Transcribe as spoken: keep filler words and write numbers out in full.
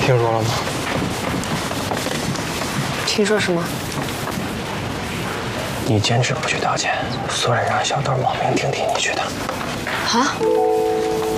听说了吗？ 听说什么？ 你坚持不去道歉，苏冉让小豆冒名顶替你去的。 啊？